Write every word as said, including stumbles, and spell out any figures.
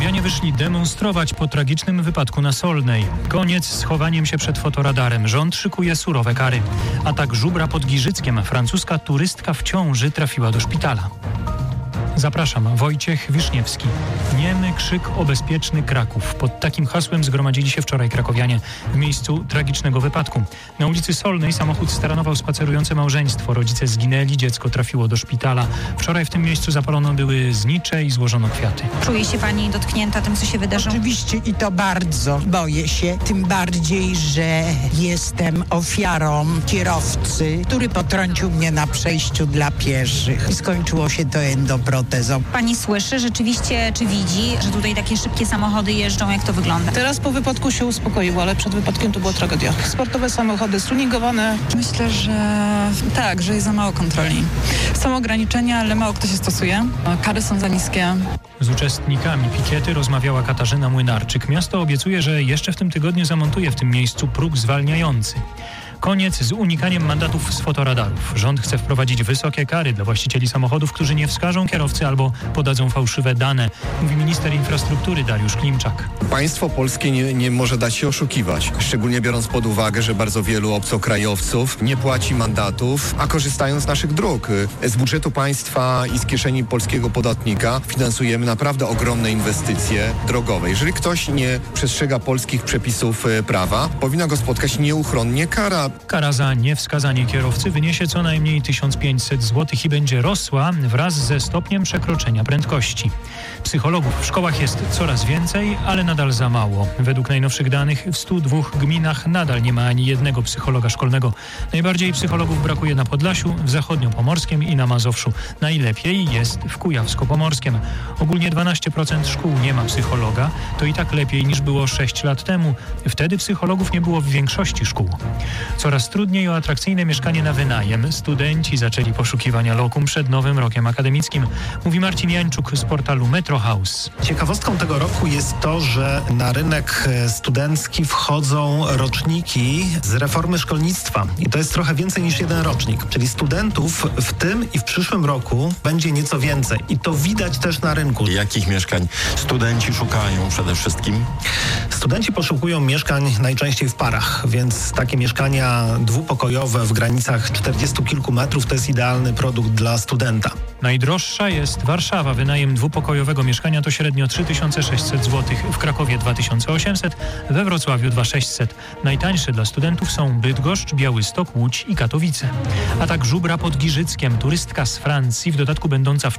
Krakowianie wyszli demonstrować po tragicznym wypadku na Solnej. Koniec z chowaniem się przed fotoradarem. Rząd szykuje surowe kary. Atak żubra pod Giżyckiem. Francuska turystka w ciąży trafiła do szpitala. Zapraszam, Wojciech Wiszniewski. Niemy krzyk o bezpieczny Kraków. Pod takim hasłem zgromadzili się wczoraj krakowianie w miejscu tragicznego wypadku. Na ulicy Solnej samochód staranował spacerujące małżeństwo. Rodzice zginęli, dziecko trafiło do szpitala. Wczoraj w tym miejscu zapalono były znicze i złożono kwiaty. Czuje się pani dotknięta tym, co się wydarzyło? Oczywiście i to bardzo. Boję się, tym bardziej, że jestem ofiarą kierowcy, który potrącił mnie na przejściu dla pieszych. I skończyło się to endoprotezą. Pani słyszy rzeczywiście, czy widzi, że tutaj takie szybkie samochody jeżdżą? Jak to wygląda? Teraz po wypadku się uspokoiło, ale przed wypadkiem to była tragedia. Sportowe samochody, stuningowane. Myślę, że tak, że jest za mało kontroli. Są ograniczenia, ale mało kto się stosuje. Kary są za niskie. Z uczestnikami pikiety rozmawiała Katarzyna Młynarczyk. Miasto obiecuje, że jeszcze w tym tygodniu zamontuje w tym miejscu próg zwalniający. Koniec z unikaniem mandatów z fotoradarów. Rząd chce wprowadzić wysokie kary dla właścicieli samochodów, którzy nie wskażą kierowcy albo podadzą fałszywe dane, mówi minister infrastruktury Dariusz Klimczak. Państwo polskie nie, nie może dać się oszukiwać, szczególnie biorąc pod uwagę, że bardzo wielu obcokrajowców nie płaci mandatów, a korzystają z naszych dróg. Z budżetu państwa i z kieszeni polskiego podatnika finansujemy naprawdę ogromne inwestycje drogowe. Jeżeli ktoś nie przestrzega polskich przepisów prawa, powinna go spotkać nieuchronnie kara. Kara za niewskazanie kierowcy wyniesie co najmniej tysiąc pięćset złotych i będzie rosła wraz ze stopniem przekroczenia prędkości. Psychologów w szkołach jest coraz więcej, ale nadal za mało. Według najnowszych danych w stu dwóch gminach nadal nie ma ani jednego psychologa szkolnego. Najbardziej psychologów brakuje na Podlasiu, w Zachodniopomorskiem i na Mazowszu. Najlepiej jest w Kujawsko-Pomorskiem. Ogólnie dwanaście procent szkół nie ma psychologa. To i tak lepiej niż było sześć lat temu. Wtedy psychologów nie było w większości szkół. Coraz trudniej o atrakcyjne mieszkanie na wynajem. Studenci zaczęli poszukiwania lokum przed nowym rokiem akademickim, mówi Marcin Jańczuk z portalu Metro House. Ciekawostką tego roku jest to, że na rynek studencki wchodzą roczniki z reformy szkolnictwa. I to jest trochę więcej niż jeden rocznik. Czyli studentów w tym i w przyszłym roku będzie nieco więcej. I to widać też na rynku. Jakich mieszkań studenci szukają przede wszystkim? Studenci poszukują mieszkań najczęściej w parach, więc takie mieszkania dwupokojowe w granicach czterdziestu kilku metrów to jest idealny produkt dla studenta. Najdroższa jest Warszawa. Wynajem dwupokojowego mieszkania to średnio trzy tysiące sześćset złotych, w Krakowie dwa tysiące osiemset, we Wrocławiu dwa tysiące sześćset. Najtańsze dla studentów są Bydgoszcz, Białystok, Łódź i Katowice. A tak żubra pod Giżyckiem. Turystka z Francji, w dodatku będąca w